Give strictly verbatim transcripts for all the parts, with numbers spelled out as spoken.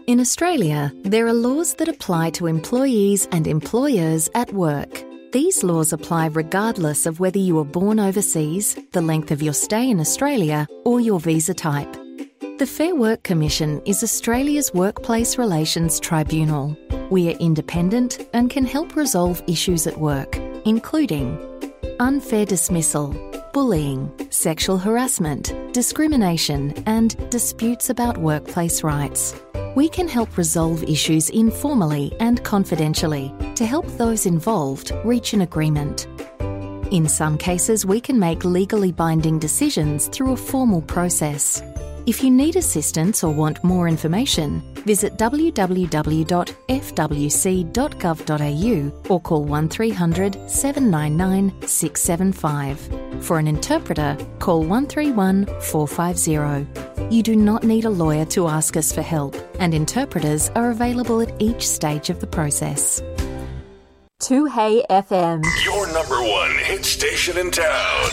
In Australia, there are laws that apply to employees and employers at work. These laws apply regardless of whether you were born overseas, the length of your stay in Australia, or your visa type. The Fair Work Commission is Australia's workplace relations tribunal. We are independent and can help resolve issues at work, including unfair dismissal, bullying, sexual harassment, discrimination, and disputes about workplace rights. We can help resolve issues informally and confidentially to help those involved reach an agreement. In some cases, we can make legally binding decisions through a formal process. If you need assistance or want more information, visit w w w dot f w c dot gov dot a u or call one three hundred seven nine nine six seven five. For an interpreter, call one three one four five zero. You do not need a lawyer to ask us for help, and interpreters are available at each stage of the process. two Hey F M. Your number one hit station in town.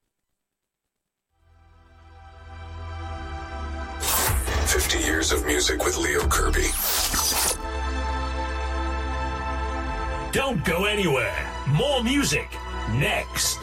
fifty years of music with Leo Kirby. Don't go anywhere. More music next.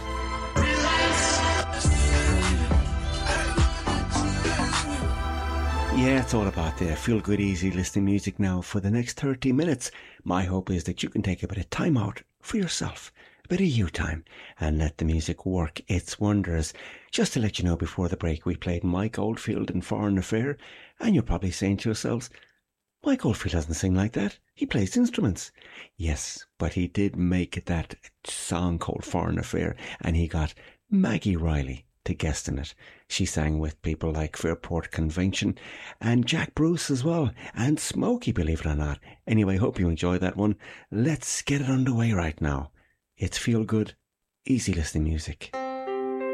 Yeah, it's all about the feel-good, easy listening music now for the next thirty minutes. My hope is that you can take a bit of time out for yourself, a bit of you time, and let the music work its wonders. Just to let you know, before the break, we played Mike Oldfield in Foreign Affair, and you're probably saying to yourselves, Mike Oldfield doesn't sing like that. He plays instruments. Yes, but he did make that song called Foreign Affair, and he got Maggie Riley to guest in it. She sang with people like Fairport Convention and Jack Bruce as well, and Smokey, believe it or not. Anyway, hope you enjoy that one. Let's get it underway right now. It's feel good, easy listening music.